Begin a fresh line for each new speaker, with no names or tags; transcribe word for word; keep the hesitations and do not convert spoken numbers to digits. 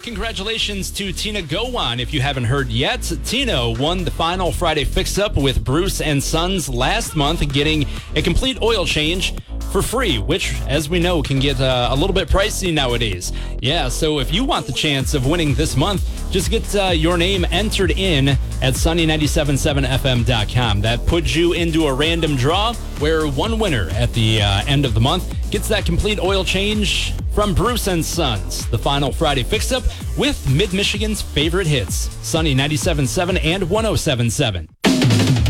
Congratulations to Tina Gowan. If you haven't heard yet, Tina won the final Friday fix-up with Bruce and Sons last month, getting a complete oil change for free, which, as we know, can get uh, a little bit pricey nowadays. Yeah, so if you want the chance of winning this month, just get uh, your name entered in at sunny nine seven seven f m dot com. That puts you into a random draw where one winner at the uh, end of the month gets that complete oil change from Bruce and Sons, the final Friday fix-up with Mid-Michigan's favorite hits, Sunny ninety-seven point seven and one oh seven point seven.